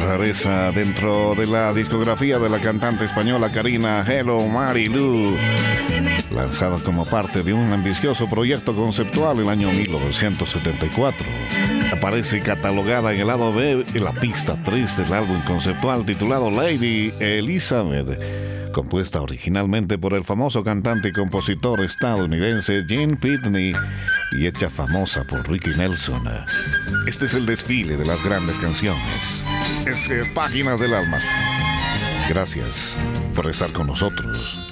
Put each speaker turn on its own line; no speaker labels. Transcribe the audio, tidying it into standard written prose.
rareza dentro de la discografía de la cantante española Karina Hello Marilu, lanzada como parte de un ambicioso proyecto conceptual en el año 1974. Aparece catalogada en el lado B y la pista 3 del álbum conceptual titulado Lady Elizabeth, compuesta originalmente por el famoso cantante y compositor estadounidense Gene Pitney y hecha famosa por Ricky Nelson. Este es el desfile de las grandes canciones. Es Páginas del Alma. Gracias por estar con nosotros.